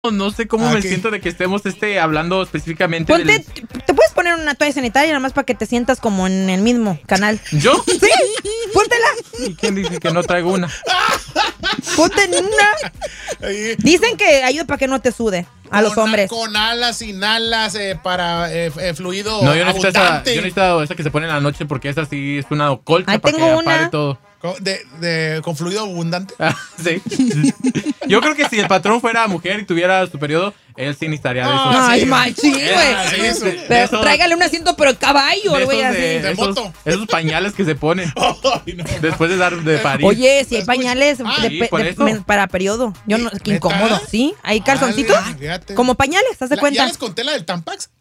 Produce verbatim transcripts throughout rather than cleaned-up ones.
No sé cómo ¿A me qué? siento de que estemos este hablando específicamente Ponte, del... te puedes poner una toalla sanitaria nomás para que te sientas como en el mismo canal. ¿Yo? Sí, póntela. ¿Y quién dice que no traigo una? Ponte en una. Ahí. Dicen que ayuda para que no te sude a los Con- hombres. Con alas, sin alas, eh, para eh, eh, fluido No, yo necesito esa, abundante. yo necesito esa que se pone en la noche porque esa sí es una colcha Ahí para tengo que una. apare todo. Con, de, de- con fluido abundante. Ah, sí. Yo creo que si el patrón fuera mujer y tuviera su periodo, él sí necesitaría de esos. Ah, Ay, sí. machín, Ah, güey. de eso. de Pero esos- tráigale un asiento, pero caballo, de güey, esos así. de- De esos- moto. esos pañales que se ponen Ay, no. después de dar de parir. Oye, si hay Escucha. pañales Ah, de sí, pe- por de- eso. men- para periodo. Yo no, qué ¿Neta? incómodo. ¿Sí? ¿Hay calzoncitos? Vale, fíjate. Como pañales, ¿haz de La- cuenta? ¿Ya les conté la del Tampax?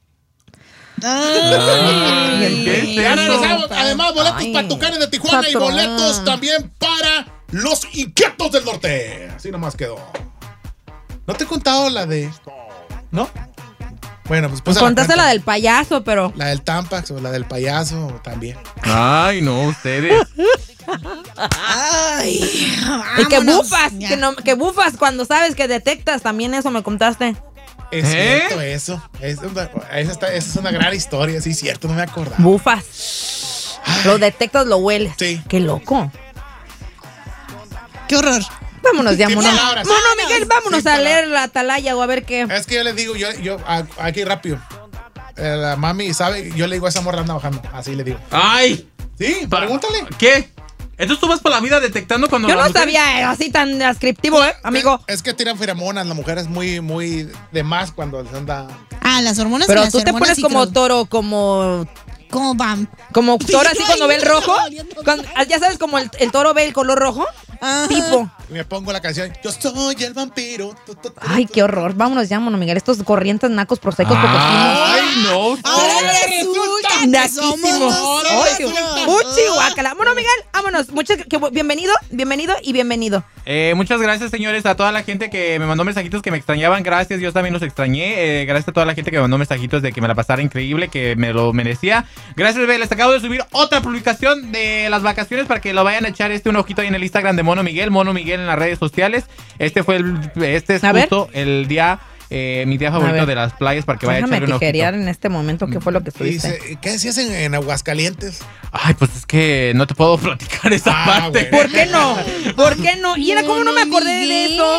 Ay, ¿qué es Ya eso? regresamos. Además, boletos Ay, para Tucanes de Tijuana y patrón. boletos también para los Inquietos del Norte. Así nomás quedó. ¿No te he contado la de...? ¿No? Bueno, pues... pues Contaste la del payaso, pero... La del Tampax o la del payaso también. Ay, no, ustedes. Ay, Y que vámonos. bufas, Ya. que, no, que bufas cuando sabes que detectas. También eso me contaste. Es ¿Eh? cierto eso. Es una- esa, está- esa es una gran historia. Sí, cierto, no me acordaba. Bufas. Lo detectas, lo hueles. Sí. Qué loco. Qué horror. Vámonos ya, Sin mono. palabras. Mono, Miguel, vámonos Sin a palabras. leer la atalaya o a ver qué. Es que yo les digo, yo, yo a- aquí rápido. Eh, la mami sabe, yo le digo a esa morra anda bajando. Así le digo. Ay. Sí, Pa- pregúntale. ¿Qué? Entonces tú vas por la vida detectando cuando Yo la no mujer- sabía eh, así tan descriptivo, ¿eh, amigo? Es que tiran feromonas, la mujer es muy, muy de más cuando les anda. Ah, las hormonas. Pero las tú te hormonas pones sí como creo. toro, como... Como bam. Como toro así cuando ve el rojo. Ay, no. Cuando- ya sabes, como el, el toro ve el color rojo. Ajá. Tipo. Y me pongo la canción. Yo soy el vampiro. Tu, tu, tu, Ay, tu. qué horror. Vámonos ya, mono, Miguel. Estos corrientes nacos prosecos Ay, no. Ahora ustedes. resulta que Naquísimo. somos Ay, nosotros. Uchi, guácala. Bueno, Miguel, vámonos. Muchas, que, bienvenido, bienvenido y bienvenido. Eh, muchas gracias, señores, a toda la gente que me mandó mensajitos que me extrañaban. Gracias, yo también los extrañé. Eh, gracias a toda la gente que me mandó mensajitos de que me la pasara increíble, que me lo merecía. Gracias, bebé. Les acabo de subir otra publicación de las vacaciones para que lo vayan a echar este un ojito ahí en el Instagram de Mono Miguel, Mono Miguel en las redes sociales. Este fue el, este es A ver. justo el día, eh, mi día favorito ver. de las playas para que vayan a Déjame echarle un tijerear ojito. en este momento qué fue lo que Y subiste. dice, ¿qué decías en, en Aguascalientes? Ay, pues es que no te puedo platicar esa Ah, parte. bueno. ¿Por qué no? ¿Por qué no? Y era como no me acordé de eso.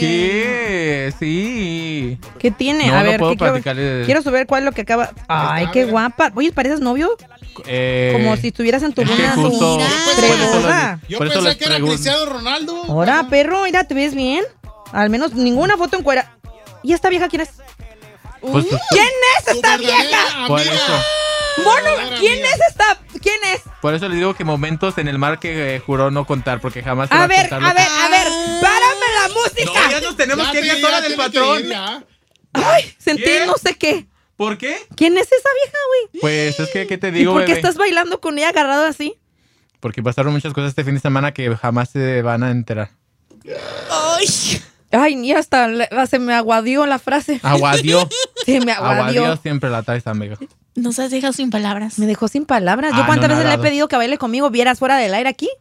¿Qué? Sí. ¿Qué tiene? No, a no ver, puedo ¿qué quiero, platicarle. quiero saber cuál es lo que acaba. Ay, está, qué mira. guapa. Oye, ¿pareces novio? Eh, Como si estuvieras en tu es que luna. justo- Mira. por eso les- Tremosa. Yo por eso pensé les que era pregunto. Cristiano Ronaldo. Ahora, perro, mira, ¿te ves bien? Al menos ninguna foto en cuera. ¿Y esta vieja quién es? Pues, ¿Quién es Tu esta verdadera vieja? Por amiga. eso. Mono, verdadera ¿quién amiga. es esta? ¿Quién es? Por eso les digo que momentos en el mar que eh, juró no contar, porque jamás se va A a ver, contar lo a que- ver, a ver. ¡Párame la música! No, ya nos tenemos Ya que ir, te- ya es hora ya del tiene que patrón. ir, ya. Ay, sentí ¿Qué? no sé qué. ¿Por qué? ¿Quién es esa vieja, güey? Pues es que, ¿qué te ¿Y digo, por qué bebé? estás bailando con ella agarrado así? Porque pasaron muchas cosas este fin de semana que jamás se van a enterar. Ay. Ay, ni hasta le- se me aguadió la frase. Aguadió. Se me aguadió. Aguadió siempre la traes, amigo. Nos has dejado sin palabras. Me dejó sin palabras. ¿Yo Ah, cuántas no, veces le he nadado. pedido que baile conmigo? ¿Vieras fuera del aire aquí?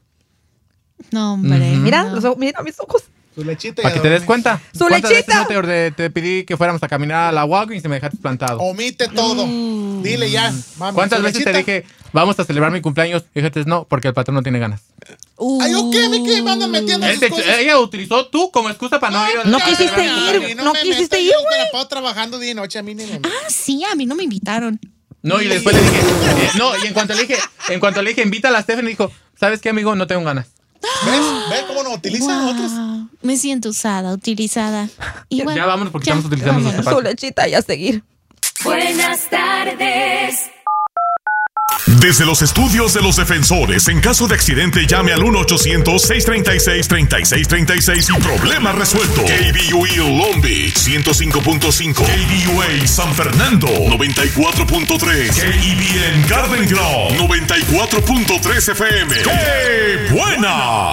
No, hombre. Ujú. Mira, no. los ojos- mira mis ojos. Su lechita. y Para que a te des dormir. cuenta. ¡Su ¿Cuántas lechita! veces no te, orde- te pedí que fuéramos a caminar a la Walgreens y me dejaste plantado? Omite todo. Dile ya, mami. ¿Cuántas su veces te lechita. dije, vamos a celebrar mi cumpleaños? Y dijiste, no, porque el patrón no tiene ganas. Ay, ¿o qué? ¿Me qué? Me andan metiendo Él sus te- cosas. ella utilizó tú como excusa para no ir al- No a quisiste celebrar mi ir, cumpleaños. no me quisiste meto, ir, yo me la paso trabajando día y noche, a mí ni me meto. Ah, sí, a mí no me invitaron. No, y después le dije, eh, no, y en cuanto le dije, en cuanto le dije, invita a la Stephanie, dijo, ¿sabes qué, amigo? No tengo ganas. ¿Ves? ¿Ves cómo nos utilizan Wow. otros? Me siento usada, utilizada. Y bueno, Ya vámonos porque ya, estamos utilizando vámonos. nuestro Su lechita y a seguir. Buenas tardes. Desde los estudios de los defensores, en caso de accidente llame al uno ochocientos, seiscientos treinta y seis, treinta y seis treinta y seis y problema resuelto. K B U E Long Beach ciento cinco punto cinco, K B U A San Fernando noventa y cuatro punto tres, K E B N Garden Grove noventa y cuatro punto tres F M. ¡Qué buena!